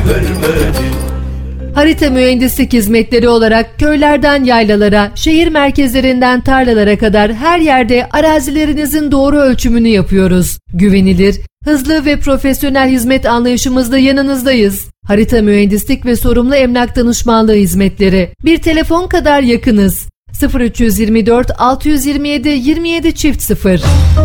vermedi. Harita mühendislik hizmetleri olarak köylerden yaylalara, şehir merkezlerinden tarlalara kadar her yerde arazilerinizin doğru ölçümünü yapıyoruz. Güvenilir, hızlı ve profesyonel hizmet anlayışımızla yanınızdayız. Harita mühendislik ve sorumlu emlak danışmanlığı hizmetleri. Bir telefon kadar yakınız. 0324 627 27 0